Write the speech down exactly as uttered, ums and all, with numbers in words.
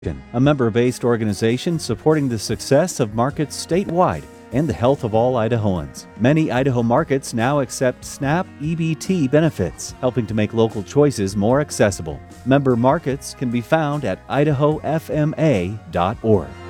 a member-based organization supporting the success of markets statewide and the health of all Idahoans. Many Idaho markets now accept SNAP E B T benefits, helping to make local choices more accessible. Member markets can be found at idaho f m a dot org.